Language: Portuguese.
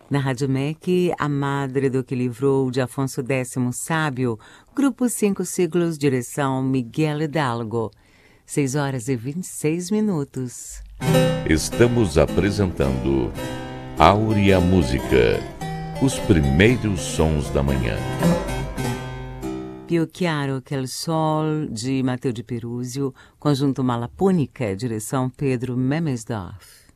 Na Rádio MEC, a madre do que livrou de Afonso X Sábio, Grupo 5 Siglos, direção Miguel Hidalgo. 6h26. Estamos apresentando Áurea Música, os primeiros sons da manhã. Più Chiaro que el Sol, de Matteo de Peruzio, conjunto Malapônica, direção Pedro Memesdorf.